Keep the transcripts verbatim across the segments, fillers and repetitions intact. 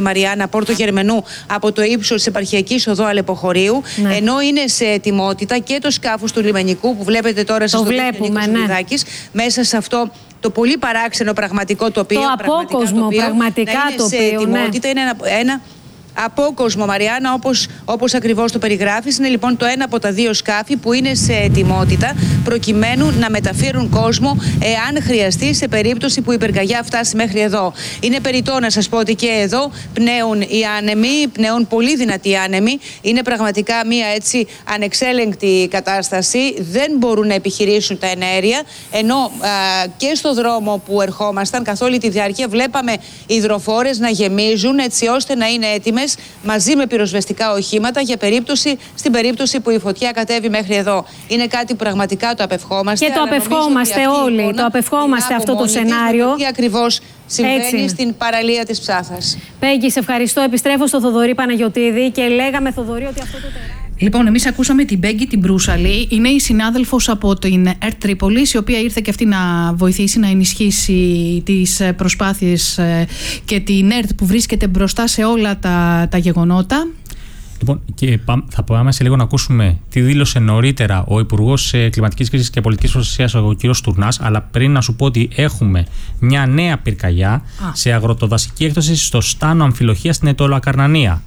Μαριάννα, Πόρτο Γερμανού, από το ύψος της επαρχιακής οδού Αλεποχωρίου. Ναι. Ενώ είναι σε ετοιμότητα και το σκάφος του λιμενικού που βλέπετε τώρα στο βλέπουμε, ναι. μέσα σε αυτό το πολύ παράξενο πραγματικό τοπίο. Το απόκοσμο τοπίο, πραγματικά να είναι τοπίο. Σε ετοιμότητα, ναι. Είναι ένα. ένα απόκοσμο, Μαριάννα, όπως, όπως ακριβώς το περιγράφεις. Είναι λοιπόν το ένα από τα δύο σκάφη που είναι σε ετοιμότητα προκειμένου να μεταφέρουν κόσμο εάν χρειαστεί, σε περίπτωση που η πυρκαγιά φτάσει μέχρι εδώ. Είναι περιττό να σας πω ότι και εδώ πνέουν οι άνεμοι, πνέουν πολύ δυνατοί άνεμοι. Είναι πραγματικά μια έτσι ανεξέλεγκτη κατάσταση. Δεν μπορούν να επιχειρήσουν τα εναέρια. Ενώ α, και στο δρόμο που ερχόμασταν καθ' όλη τη διάρκεια βλέπαμε υδροφόρες να γεμίζουν έτσι ώστε να είναι έτοιμες μαζί με πυροσβεστικά οχήματα για περίπτωση, στην περίπτωση που η φωτιά κατέβει μέχρι εδώ. Είναι κάτι που πραγματικά το απευχόμαστε. Και το απευχόμαστε όλοι. Εικόνα, το απευχόμαστε αυτό το σενάριο. Τι ακριβώς συμβαίνει έτσι στην παραλία της Ψάθας. Πέγγι, σε ευχαριστώ. Επιστρέφω στο Θοδωρή Παναγιωτίδη και λέγαμε, Θοδωρή, ότι αυτό το τεράστιο. Λοιπόν, εμείς ακούσαμε την Πέγγι την Μπρούσαλη. Είναι η συνάδελφος από την ΕΡΤ Τρίπολης, η οποία ήρθε και αυτή να βοηθήσει να ενισχύσει τις προσπάθειες και την ΕΡΤ που βρίσκεται μπροστά σε όλα τα, τα γεγονότα. Λοιπόν, και θα πάμε σε λίγο να ακούσουμε τι δήλωσε νωρίτερα ο Υπουργός Κλιματικής Κρίσης και Πολιτικής Προστασίας, ο κ. Τουρνάς. Αλλά πριν να σου πω ότι έχουμε μια νέα πυρκαγιά Α. σε αγροτοδασική έκδοση στο Στάνο Αμφιλοχία στην Αιτωλοακαρνανία.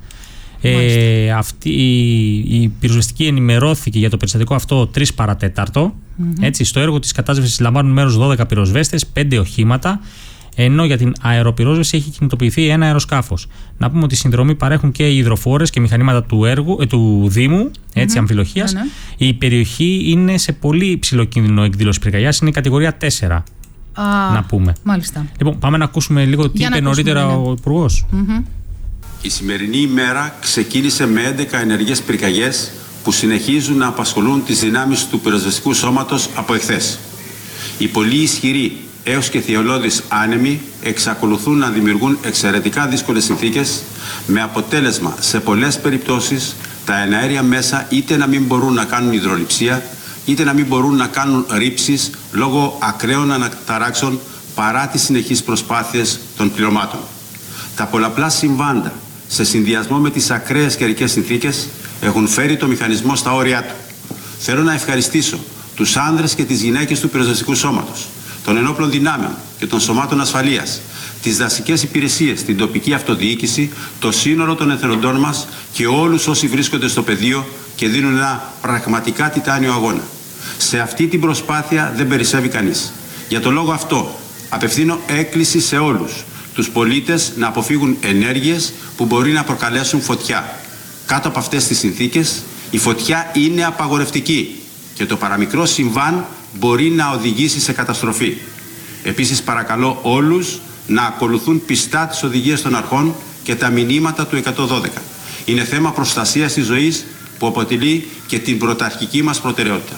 Ε, αυτή η, η πυροσβεστική ενημερώθηκε για το περιστατικό αυτό τρεις παρατέταρτο. Mm-hmm. Έτσι, στο έργο της κατάσβεσης λαμβάνουν μέρος δώδεκα πυροσβέστες, πέντε οχήματα, ενώ για την αεροπυρόσβεση έχει κινητοποιηθεί ένα αεροσκάφος. Να πούμε ότι συνδρομή παρέχουν και οι υδροφόρες και μηχανήματα του, έργου, ε, του Δήμου, έτσι, mm-hmm. Αμφιλοχίας. Mm-hmm. Η περιοχή είναι σε πολύ υψηλό κίνδυνο εκδήλωση πυρκαγιάς, είναι η κατηγορία τέσσερα. Ah, να πούμε. Μάλιστα. Λοιπόν, πάμε να ακούσουμε λίγο τι είπε νωρίτερα ναι. ο Υπουργός. Mm-hmm. Η σημερινή ημέρα ξεκίνησε με έντεκα ενεργές πυρκαγιές που συνεχίζουν να απασχολούν τις δυνάμεις του πυροσβεστικού σώματος από εχθές. Οι πολύ ισχυροί έως και θειολώδεις άνεμοι εξακολουθούν να δημιουργούν εξαιρετικά δύσκολες συνθήκες, με αποτέλεσμα σε πολλές περιπτώσεις τα εναέρια μέσα είτε να μην μπορούν να κάνουν υδρολειψία, είτε να μην μπορούν να κάνουν ρήψεις λόγω ακραίων αναταράξεων παρά τις συνεχείς προσπάθειες των πληρωμάτων. Τα πολλαπλά συμβάντα σε συνδυασμό με τις ακραίες καιρικές συνθήκες έχουν φέρει το μηχανισμό στα όρια του. Θέλω να ευχαριστήσω τους άνδρες και τις γυναίκες του πυροσβεστικού σώματος, των ενόπλων δυνάμεων και των σωμάτων ασφαλείας, τις δασικές υπηρεσίες, την τοπική αυτοδιοίκηση, το σύνολο των εθελοντών μας και όλους όσοι βρίσκονται στο πεδίο και δίνουν ένα πραγματικά τιτάνιο αγώνα. Σε αυτή την προσπάθεια δεν περισσεύει κανείς. Για τον λόγο αυτό απευθύνω έκκληση σε όλους τους πολίτες να αποφύγουν ενέργειες που μπορεί να προκαλέσουν φωτιά. Κάτω από αυτές τις συνθήκες η φωτιά είναι απαγορευτική και το παραμικρό συμβάν μπορεί να οδηγήσει σε καταστροφή. Επίσης παρακαλώ όλους να ακολουθούν πιστά τις οδηγίες των αρχών και τα μηνύματα του εκατόν δώδεκα. Είναι θέμα προστασίας της ζωής που αποτελεί και την πρωταρχική μας προτεραιότητα.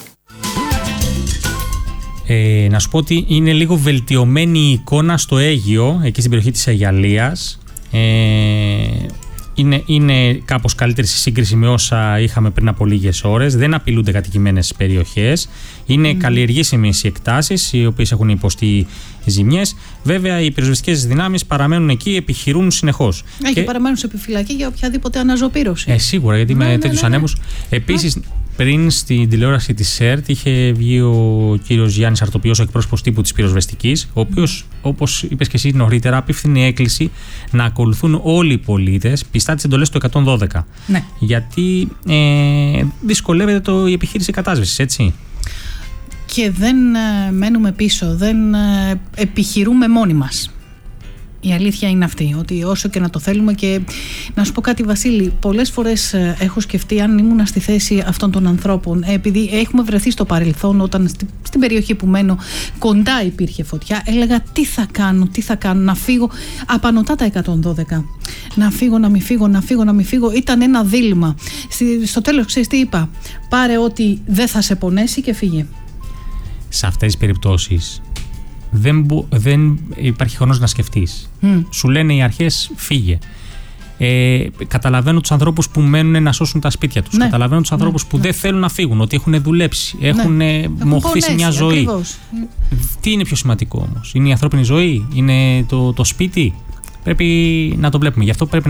Ε, να σου πω ότι είναι λίγο βελτιωμένη η εικόνα στο Αίγυο, εκεί στην περιοχή της Αγιαλίας. Ε, είναι, είναι κάπως καλύτερη σε σύγκριση με όσα είχαμε πριν από λίγες ώρες. Δεν απειλούνται κατοικημένες περιοχές. Είναι mm. καλλιεργήσιμες οι εκτάσεις, οι οποίες έχουν υποστεί ζημιές. Βέβαια, οι πυροσβεστικές δυνάμεις παραμένουν εκεί, επιχειρούν συνεχώς. Έχει και παραμένουν σε επιφυλακή για οποιαδήποτε αναζωπήρωση. Ε, σίγουρα, γιατί ναι, με ναι, τέτοιους ναι, ναι. ανέμους. Επίσης, πριν στην τηλεόραση της ΕΡΤ είχε βγει ο κύριος Γιάννης Αρτοπιός, ο εκπρόσωπος τύπου της πυροσβεστικής, ο οποίος, όπως είπες και εσύ νωρίτερα, απίφθινε έκκληση να ακολουθούν όλοι οι πολίτες πιστά τις εντολές του εκατόν δώδεκα. Ναι. Γιατί ε, δυσκολεύεται το, η επιχείρηση κατάσβεσης, έτσι. Και δεν ε, μένουμε πίσω, δεν ε, επιχειρούμε μόνοι μας. Η αλήθεια είναι αυτή, ότι όσο και να το θέλουμε. Και να σου πω κάτι, Βασίλη, πολλές φορές έχω σκεφτεί αν ήμουν στη θέση αυτών των ανθρώπων, επειδή έχουμε βρεθεί στο παρελθόν, όταν στη, στην περιοχή που μένω κοντά υπήρχε φωτιά, έλεγα τι θα κάνω, τι θα κάνω, να φύγω απανωτά τα εκατόν δώδεκα, να φύγω, να μην φύγω, να φύγω, να μην φύγω. Ήταν ένα δίλημμα. Στο τέλος, ξέρεις τι είπα? Πάρε ό,τι δεν θα σε πονέσει και φύγε. Σε αυτές τις περιπτώσεις Δεν, δεν υπάρχει χρόνος να σκεφτείς. Mm. Σου λένε οι αρχές φύγε. Ε, καταλαβαίνω τους ανθρώπους που μένουν να σώσουν τα σπίτια τους. Ναι. Καταλαβαίνω τους ανθρώπους ναι. που ναι. δεν θέλουν να φύγουν, ότι έχουν δουλέψει, έχουν ναι. μοχθήσει μια ζωή. Ακριβώς. Τι είναι πιο σημαντικό όμως? Είναι η ανθρώπινη ζωή? Είναι το, το σπίτι? Πρέπει να το βλέπουμε. Γι' αυτό πρέπει